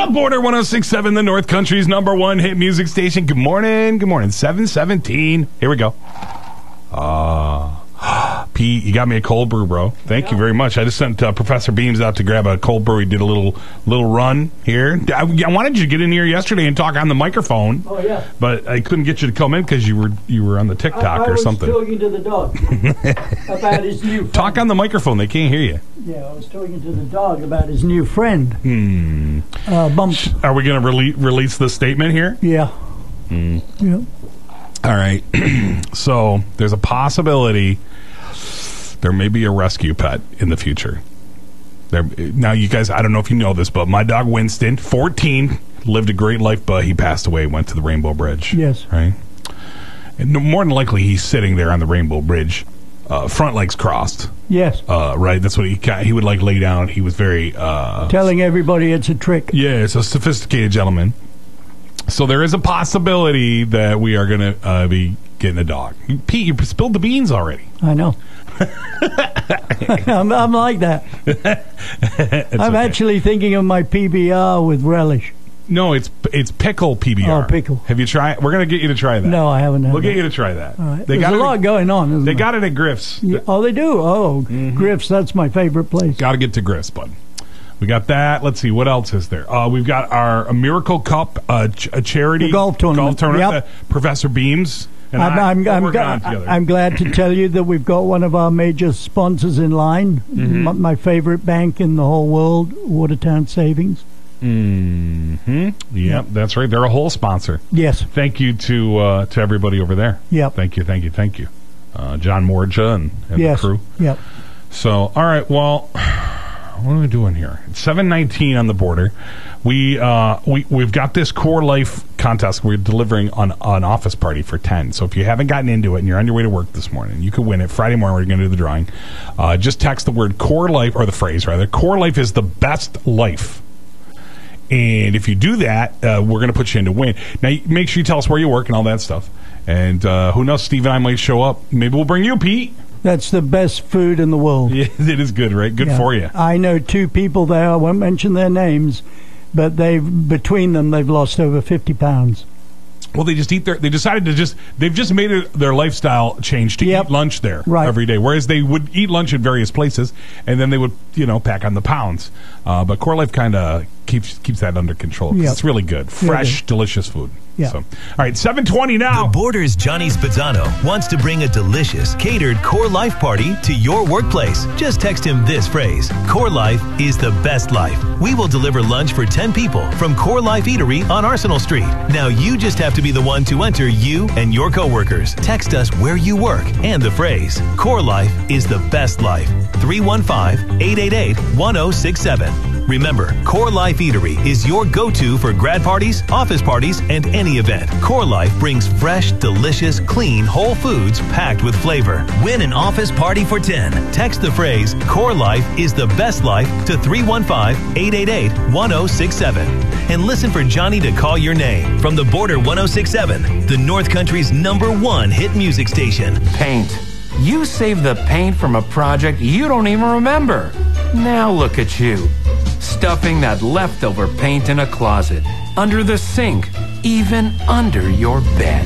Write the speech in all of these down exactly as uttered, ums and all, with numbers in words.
Border one oh six point seven, the North Country's number one hit music station. Good morning. Good morning. seven seventeen. Here we go. Uh, Pete, you got me a cold brew, bro. Thank yeah. you very much. I just sent uh, Professor Beams out to grab a cold brew. He did a little little run here. I, I wanted you to get in here yesterday and talk on the microphone. Oh, yeah. But I couldn't get you to come in because you were you were on the TikTok I, I or something. I was talking to the dog about his new friend. Talk on the microphone. They can't hear you. Yeah, I was talking to the dog about his new friend. Hmm. Uh, Bump. Are we going to rele- release the statement here? Yeah. Hmm. Yeah. All right. So there's a possibility there may be a rescue pet in the future. There, now, you guys, I don't know if you know this, but my dog Winston, fourteen, lived a great life, but he passed away, went to the Rainbow Bridge. Yes. Right? And more than likely, he's sitting there on the Rainbow Bridge, uh, front legs crossed. Yes. Uh, right? That's what he he would like lay down. He was very... Uh, Telling everybody it's a trick. Yeah, it's a sophisticated gentleman. So there is a possibility that we are going to uh, be getting a dog. Pete, you spilled the beans already. I know. I'm, I'm like that. I'm okay. actually thinking of my P B R with relish. No, it's it's pickle P B R. Oh, pickle. Have you tried? We're going to get you to try that. No, I haven't. We'll that. get you to try that. All right. They There's got a it lot at, going on, isn't They there? got it at Griff's. Yeah. Oh, they do? Oh, mm-hmm. Griff's, that's my favorite place. Got to get to Griff's, bud. We got that. Let's see. What else is there? Uh, we've got our a Miracle Cup, uh, ch- a charity the golf tournament. Golf tournament Yep. uh, Professor Beams and I'm, I, I'm, we're I'm, working ga- on it together. I'm glad to tell you that we've got one of our major sponsors in line. Mm-hmm. M- my favorite bank in the whole world, Watertown Savings. Mm-hmm. Yep, that's right. They're a whole sponsor. Yes. Thank you to uh, to everybody over there. Yep. Thank you, thank you, thank you. Uh, John Morja and, and yes. the crew. Yep. So, all right, well, what are we doing here? It's seven nineteen on the border. We, uh, we, we've got this Core Life contest. We're delivering on an office party for ten. So if you haven't gotten into it and you're on your way to work this morning, you could win it. Friday morning, we're going to do the drawing. Uh, just text the word Core Life, or the phrase, rather. Core Life is the best life. And if you do that, uh, we're going to put you in to win. Now, make sure you tell us where you work and all that stuff. And uh, who knows, Steve and I might show up. Maybe we'll bring you, Pete. That's the best food in the world. Yeah, it is good, right? Good yeah. for you. I know two people there. I won't mention their names, but they've between them, they've lost over fifty pounds. Well, they just eat their. They decided to just. They've just made it their lifestyle change to yep. eat lunch there right. every day. Whereas they would eat lunch at various places, and then they would, you know, pack on the pounds. Uh, but Core Life kind of keeps keeps that under control. 'Cause yep. It's really good, fresh, yeah, delicious food. Yeah. So, all right, seven twenty now. The Border's Johnny Spazzano wants to bring a delicious, catered Core Life party to your workplace. Just text him this phrase: Core Life is the best life. We will deliver lunch for ten people from Core Life Eatery on Arsenal Street. Now you just have to be the one to enter you and your coworkers. Text us where you work and the phrase Core Life is the best life. three one five, eight eight eight, one oh six seven. Remember, Core Life Eatery is your go-to for grad parties, office parties, and any event. Core Life brings fresh, delicious, clean, whole foods packed with flavor. Win an office party for ten. Text the phrase Core Life is the best life to three one five, eight eight eight, one oh six seven. And listen for Johnny to call your name from the Border one oh six point seven, the North Country's number one hit music station. Paint. You saved the paint from a project you don't even remember. Now look at you. Stuffing that leftover paint in a closet, under the sink, even under your bed.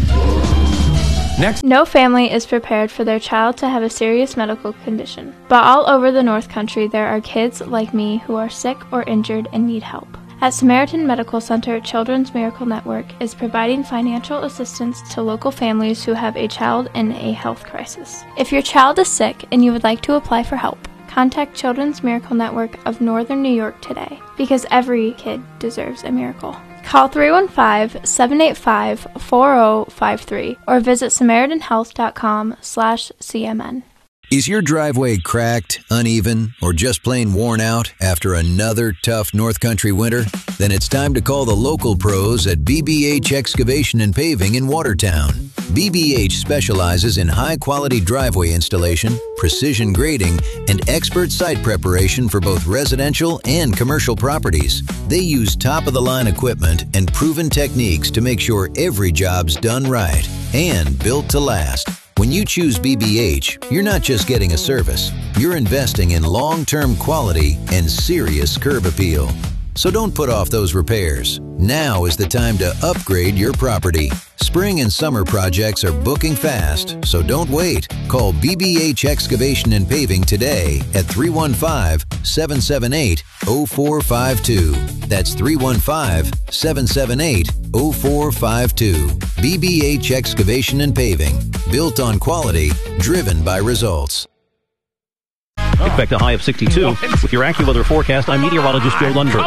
Next. No family is prepared for their child to have a serious medical condition. But all over the North Country, there are kids like me who are sick or injured and need help. At Samaritan Medical Center, Children's Miracle Network is providing financial assistance to local families who have a child in a health crisis. If your child is sick and you would like to apply for help, contact Children's Miracle Network of Northern New York today, because every kid deserves a miracle. Call three one five, seven eight five, four oh five three or visit Samaritan Health dot com slash C M N. Is your driveway cracked, uneven, or just plain worn out after another tough North Country winter? Then it's time to call the local pros at B B H Excavation and Paving in Watertown. B B H specializes in high-quality driveway installation, precision grading, and expert site preparation for both residential and commercial properties. They use top-of-the-line equipment and proven techniques to make sure every job's done right and built to last. When you choose B B H, you're not just getting a service. You're investing in long-term quality and serious curb appeal. So don't put off those repairs. Now is the time to upgrade your property. Spring and summer projects are booking fast, so don't wait. Call B B H Excavation and Paving today at three one five, seven seven eight, zero four five two. That's three one five, seven seven eight, zero four five two. B B H Excavation and Paving. Built on quality, driven by results. Expect a high of sixty-two. With your AccuWeather forecast, I'm meteorologist Joe Lundberg.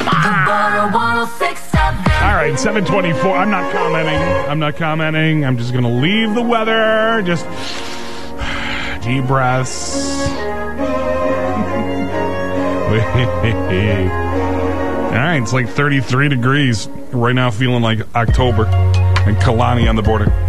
All right, seven twenty-four. I'm not commenting. I'm not commenting. I'm just going to leave the weather. Just deep breaths. All right, it's like thirty-three degrees right now, feeling like October. And Kalani on the border.